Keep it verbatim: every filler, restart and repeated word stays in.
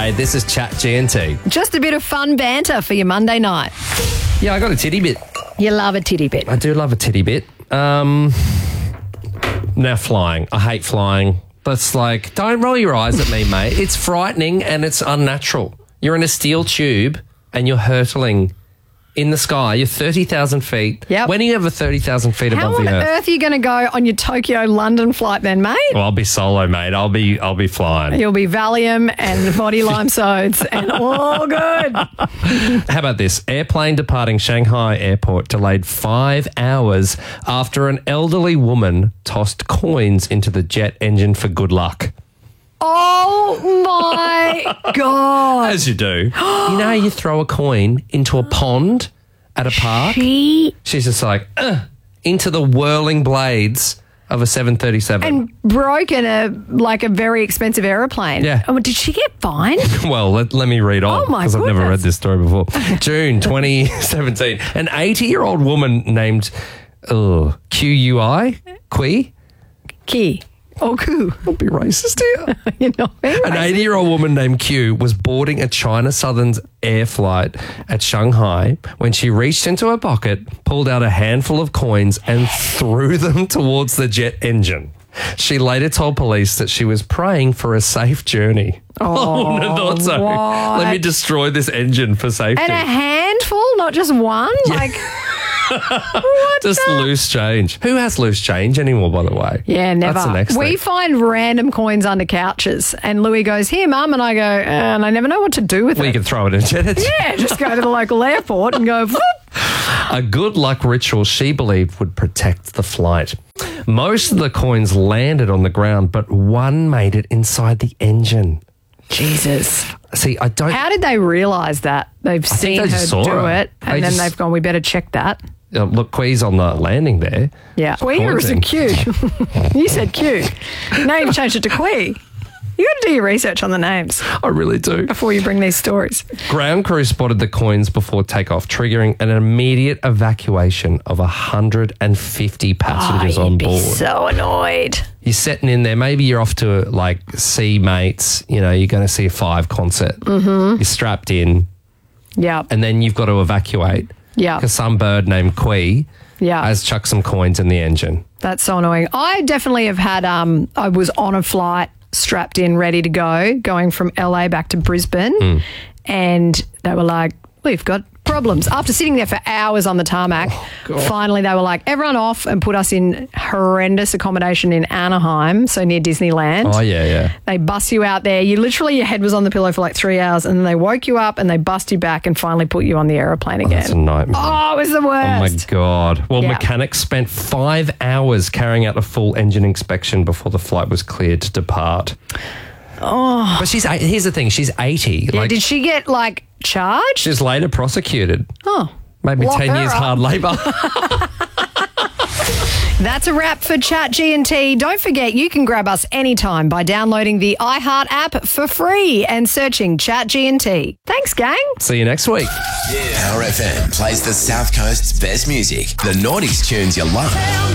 G'day, this is Chat G and T. Just a bit of fun banter for your Monday night. Yeah, I got a titty bit. You love a titty bit. I do love a titty bit. Um, now flying. I hate flying. But it's like, don't roll your eyes at me, mate. It's frightening and it's unnatural. You're in a steel tube and you're hurtling in the sky. You're thirty thousand feet. Yep. When are you ever thirty thousand feet How above on the earth? earth are you going to go on your Tokyo-London flight then, mate? Well, I'll be solo, mate. I'll be I'll be flying. You'll be Valium and body lime sods and all good. How about this? Airplane departing Shanghai airport delayed five hours after an elderly woman tossed coins into the jet engine for good luck. Oh, my God. As you do. You know how you throw a coin into a pond at a park? She She's just like, uh, into the whirling blades of a seven thirty-seven. and broken a like a very expensive aeroplane. Yeah. Oh, did she get fined? Well, let, let me read on Oh, my because I've never read goodness. this story before. June twenty seventeen, an eighty-year-old woman named uh, Q U I, Qui, Key. Oh, cool. Don't be racist here. You're not being An racist. eighty-year-old woman named Q was boarding a China Southern air flight at Shanghai when she reached into her pocket, pulled out a handful of coins and threw them towards the jet engine. She later told police that she was praying for a safe journey. Oh, I wouldn't have thought so. what? Let me destroy this engine for safety. And a handful, not just one? Like, what Just the- loose change. Who has loose change anymore, by the way? Yeah, never. That's the next we thing. find random coins under couches, and Louis goes, "Here, Mum," and I go, uh, and I never know what to do with Well, you it. can throw it in a jet engine. Yeah, just go to the local airport and go. Whoop. A good luck ritual she believed would protect the flight. Most of the coins landed on the ground, but one made it inside the engine. Jesus. See, I don't... How did they realise that? They've think seen they her just saw do her. it, and They then just- they've gone, "We better check that." Uh, look, Qui's on the landing there. Yeah. Quee or is it Q? You said Q. Now you've changed it to Quee. You got to do your research on the names I really do. before you bring these stories. Ground crew spotted the coins before takeoff, triggering an immediate evacuation of one hundred fifty passengers Oh, on you'd be board. so annoyed. You're sitting in there. Maybe you're off to like see mates. You know, you're going to see a Five concert. Mm-hmm. You're strapped in, Yeah. and then you've got to evacuate. Yeah. Because some bird named Qui Yeah. has chucked some coins in the engine. That's so annoying. I definitely have had, um, I was on a flight, strapped in, ready to go, going from L A back to Brisbane. Hmm. And they were like, "We've got problems." After sitting there for hours on the tarmac, God. finally they were like, "Everyone off," and put us in horrendous accommodation in Anaheim, so near Disneyland. Oh, yeah, yeah. They bust you out there. You literally, your head was on the pillow for like three hours and then they woke you up and they bust you back and finally put you on the aeroplane again. That's a nightmare. Oh, it was the Oh, my worst. God. Well, Yeah. mechanics spent five hours carrying out a full engine inspection before the flight was cleared to depart. Oh. But she's, here's the thing, she's eighty. Yeah, like, did she get like charged? she's later prosecuted. Oh. Maybe Lock ten her years up. hard labour. That's a wrap for Chat G and T. Don't forget, you can grab us anytime by downloading the iHeart app for free and searching Chat G and T. Thanks, gang. See you next week. Power F M plays the South Coast's best music, the noughties tunes you love.